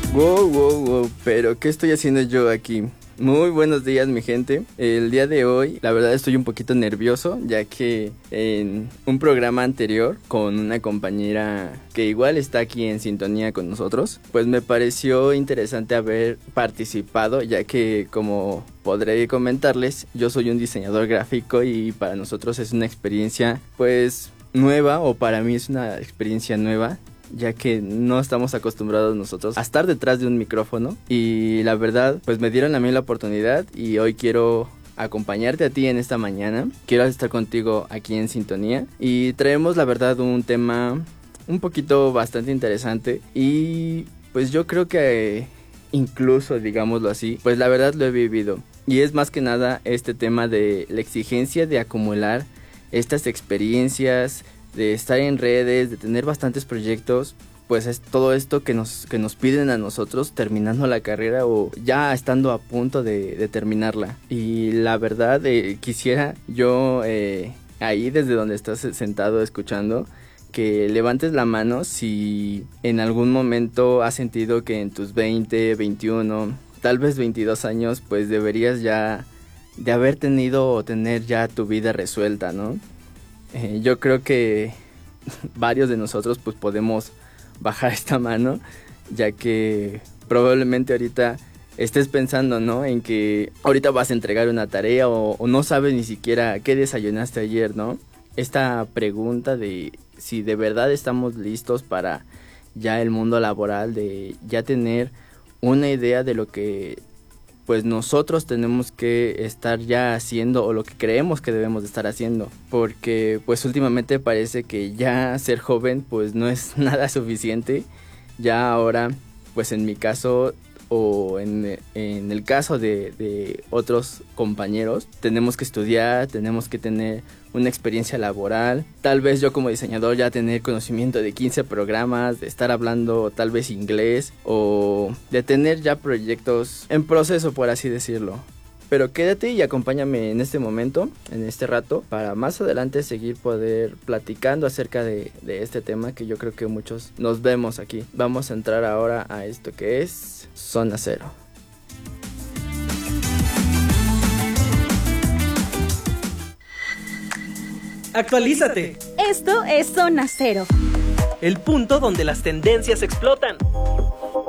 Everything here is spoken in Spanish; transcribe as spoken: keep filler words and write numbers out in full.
Wow, wow, wow, pero ¿qué estoy haciendo yo aquí? Muy buenos días, mi gente. El día de hoy, la verdad, estoy un poquito nervioso, ya que en un programa anterior con una compañera que igual está aquí en sintonía con nosotros, pues me pareció interesante haber participado, ya que, como podré comentarles, yo soy un diseñador gráfico y para nosotros es una experiencia pues nueva, o para mí es una experiencia nueva, ya que no estamos acostumbrados nosotros a estar detrás de un micrófono, y la verdad pues me dieron a mí la oportunidad y hoy quiero acompañarte a ti en esta mañana. Quiero estar contigo aquí en sintonía y traemos la verdad un tema un poquito bastante interesante, y pues yo creo que incluso, digámoslo así, pues la verdad lo he vivido, y es más que nada este tema de la exigencia de acumular estas experiencias, de estar en redes, de tener bastantes proyectos. Pues es todo esto que nos, que nos piden a nosotros terminando la carrera o ya estando a punto de, de terminarla. Y la verdad, eh, quisiera yo eh, ahí desde donde estás sentado escuchando, que levantes la mano si en algún momento has sentido que en tus veinte, veintiuno, tal vez veintidós años, pues deberías ya de haber tenido o tener ya tu vida resuelta, ¿no? Eh, yo creo que varios de nosotros pues podemos bajar esta mano, ya que probablemente ahorita estés pensando, ¿no?, en que ahorita vas a entregar una tarea o, o no sabes ni siquiera qué desayunaste ayer, ¿no? Esta pregunta de si de verdad estamos listos para ya el mundo laboral, de ya tener una idea de lo que pues nosotros tenemos que estar ya haciendo o lo que creemos que debemos de estar haciendo, porque pues últimamente parece que ya ser joven pues no es nada suficiente. Ya ahora pues en mi caso o en, en el caso de, de otros compañeros, tenemos que estudiar, tenemos que tener una experiencia laboral, tal vez yo como diseñador ya tener conocimiento de quince programas, de estar hablando tal vez inglés o de tener ya proyectos en proceso, por así decirlo. Pero quédate y acompáñame en este momento, en este rato, para más adelante seguir poder platicando acerca de, de este tema que yo creo que muchos nos vemos aquí. Vamos a entrar ahora a esto que es Zona Cero. Actualízate. Esto es Zona Cero, El punto donde las tendencias explotan.